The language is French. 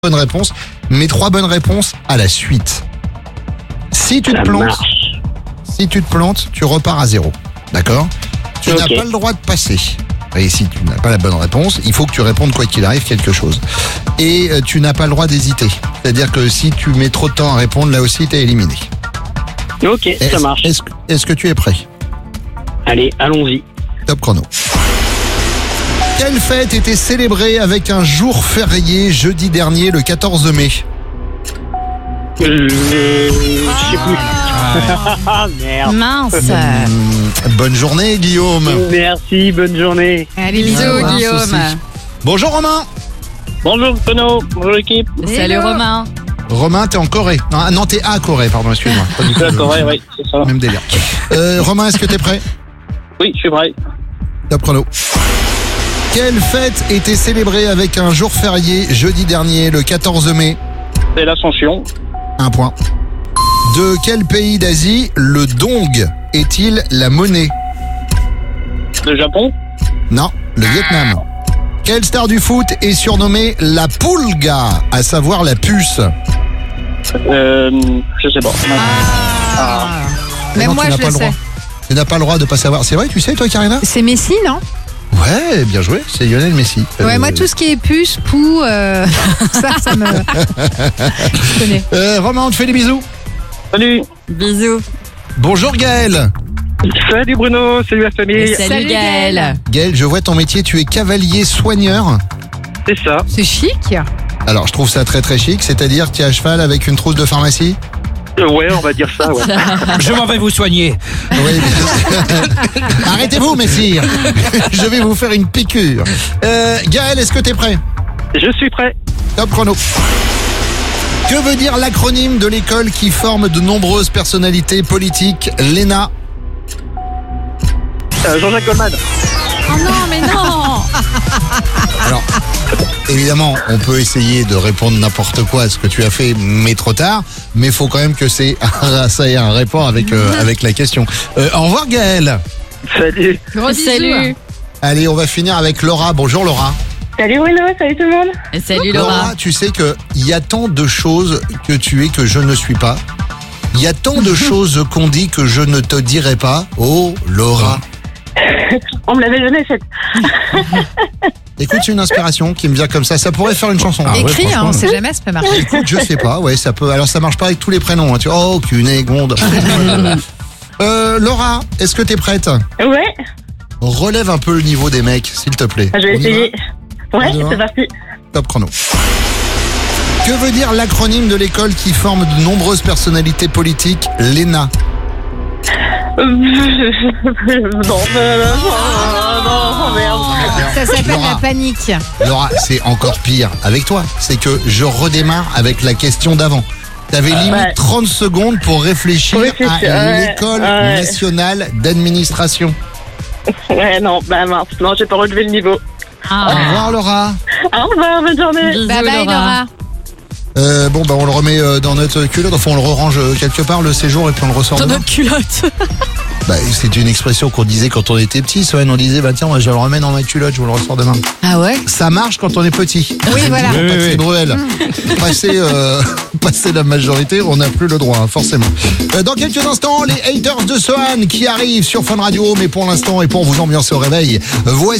bonnes réponses, mais 3 bonnes réponses à la suite. Si tu te plantes, tu repars à 0. D'accord ? Tu n'as pas le droit de passer. Et si tu n'as pas la bonne réponse, il faut que tu répondes quoi qu'il arrive quelque chose. Et tu n'as pas le droit d'hésiter. C'est-à-dire que si tu mets trop de temps à répondre, là aussi, t'es éliminé. Ok, ça marche. Est-ce que tu es prêt ? Allez, allons-y. Top chrono. Quelle fête était célébrée avec un jour férié jeudi dernier, le 14 mai ? Je sais plus. Ah merde. Mince. Bonne journée, Guillaume. Merci, bonne journée. Allez, bisous, Pas de Guillaume. souci. Bonjour Romain. Bonjour Renaud, bonjour l'équipe. Salut, Romain. Romain, t'es en Corée. Non, t'es à Corée, pardon, excuse-moi. Pas du tout, D'accord, oui, c'est ça. même délire. Romain, est-ce que t'es prêt ? Oui, je suis prêt. Top chrono. Quelle fête était célébrée avec un jour férié jeudi dernier, le 14 mai ? C'est l'Ascension. 1 point. De quel pays d'Asie le dong est-il la monnaie ? Le Japon. Non, le Vietnam. Quelle star du foot est surnommée la Pulga, à savoir la puce ? Je sais pas. Même Non, moi, tu n'as je pas le le droit. sais. Tu n'as pas le droit de pas savoir. C'est vrai, tu sais, toi, Karina ? C'est Messi, non? Ouais, bien joué, c'est Lionel Messi. Ouais, moi, tout ce qui est puce, pou, ça me... Je connais. Romain, on te fait des bisous. Salut. Bisous. Bonjour Gaël. Salut Bruno, salut la famille. Salut, Gaël. Gaël, je vois ton métier, tu es cavalier soigneur. C'est ça. C'est chic. Alors, je trouve ça très très chic, c'est-à-dire que tu es à cheval avec une trousse de pharmacie ? Ouais, on va dire ça, ouais. Je m'en vais vous soigner. Oui. Arrêtez-vous, messire. Je vais vous faire une piqûre. Gaël, est-ce que tu es prêt ? Je suis prêt. Top chrono. Que veut dire l'acronyme de l'école qui forme de nombreuses personnalités politiques, l'ENA ? Jean-Jacques Goldman. Oh non, mais non. Alors, évidemment, on peut essayer de répondre n'importe quoi à ce que tu as fait, mais trop tard. Mais il faut quand même que ça ait un rapport avec la question. Au revoir Gaël. Salut. Gros bisous. Salut. Allez, on va finir avec Laura. Bonjour Laura. Salut Bruno, salut tout le monde. Salut, Laura. Tu sais que il y a tant de choses que tu es que je ne suis pas. Il y a tant de choses qu'on dit que je ne te dirai pas. Oh Laura. On me l'avait jamais faite. Écoute, c'est une inspiration qui me vient comme ça. Ça pourrait faire une chanson. Écrit, ouais, on sait jamais, ça peut marcher. Écoute, je sais pas, ouais, ça peut. Alors ça marche pas avec tous les prénoms. Hein. Tu vois, oh, Cunégonde. Laura, est-ce que t'es prête ? Ouais, Relève un peu le niveau des mecs, s'il te plaît. je vais On y essayer. Ouais, On y va c'est parti. va ? Top chrono. Que veut dire l'acronyme de l'école qui forme de nombreuses personnalités politiques, l'ENA ? Non, merde. Ça s'appelle Laura. la panique. Laura, c'est encore pire avec toi. C'est que je redémarre avec la question d'avant. T'avais limite Ouais. 30 secondes pour réfléchir Oui, c'est à sûr, ouais. l'école Ouais. nationale d'administration. Ouais, non, bah mince, non, j'ai pas relevé le niveau. Au revoir Laura. Au revoir, bonne journée. Bye bye, Laura. Bon, bah on le remet dans notre culotte. Enfin, on le re-range quelque part le séjour et puis on le ressort demain. culotte. Bah, c'est une expression qu'on disait quand on était petit. Souvent, on disait, bah tiens, moi je le remets dans ma culotte, je vous le ressors demain. Ah ouais? Ça marche quand on est petit. Oui, voilà. Passer Bruel. Passer la majorité, on n'a plus le droit, hein, forcément. Dans quelques instants, les haters de Sohan qui arrivent sur Fun Radio, mais pour l'instant et pour vous ambiancer au réveil, voici